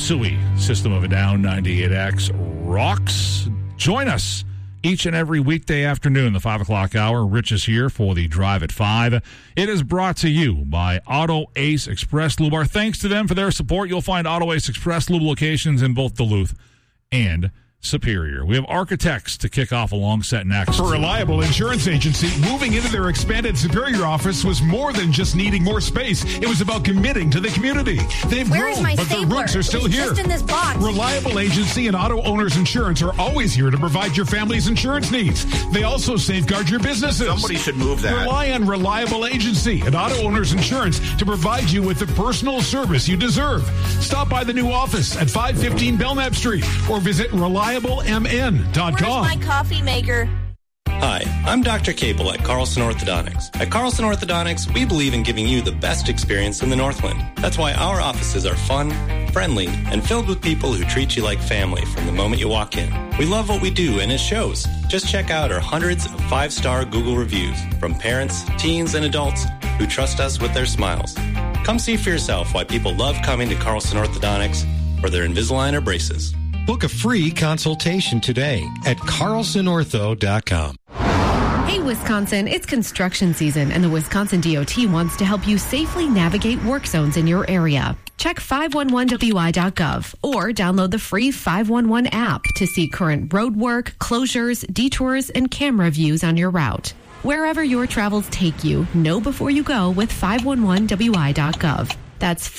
Suey, System of a Down 98X rocks. Join us each and every weekday afternoon, the 5 o'clock hour. Rich is here for the Drive at 5. It is brought to you by Auto Ace Express Lube. Our thanks to them for their support. You'll find Auto Ace Express Lube locations in both Duluth and Superior. We have Architects to kick off a long set next. For Reliable Insurance Agency, moving into their expanded Superior office was more than just needing more space. It was about committing to the community. They've grown, but their roots are still here. Just in this box. Reliable Agency and Auto Owners Insurance are always here to provide your family's insurance needs. They also safeguard your businesses. Somebody should move that. Rely on Reliable Agency and Auto Owners Insurance to provide you with the personal service you deserve. Stop by the new office at 515 Belknap Street or visit ReliableMN.com. Where's my coffee maker? Hi, I'm Dr. Cable at Carlson Orthodontics. At Carlson Orthodontics, we believe in giving you the best experience in the Northland. That's why our offices are fun, friendly, and filled with people who treat you like family from the moment you walk in. We love what we do, and it shows. Just check out our hundreds of 5-star Google reviews from parents, teens, and adults who trust us with their smiles. Come see for yourself why people love coming to Carlson Orthodontics for their Invisalign or braces. Book a free consultation today at carlsonortho.com. Hey, Wisconsin, it's construction season, and the Wisconsin DOT wants to help you safely navigate work zones in your area. Check 511wi.gov or download the free 511 app to see current road work, closures, detours, and camera views on your route. Wherever your travels take you, know before you go with 511wi.gov. That's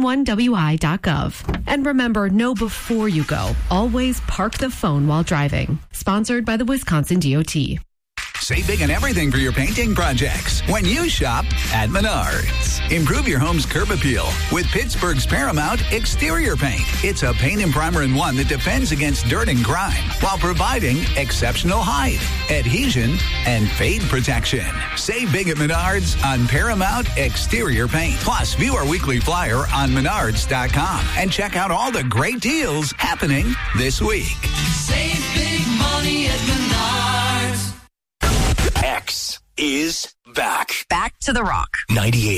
511wi.gov. And remember, know before you go. Always park the phone while driving. Sponsored by the Wisconsin DOT. Save big on everything for your painting projects when you shop at Menards. Improve your home's curb appeal with Pittsburgh's Paramount Exterior Paint. It's a paint and primer in one that defends against dirt and grime while providing exceptional height, adhesion, and fade protection. Save big at Menards on Paramount Exterior Paint. Plus, view our weekly flyer on Menards.com and check out all the great deals happening this week. Save big money at Menards. X is back. Back to the Rock. 98.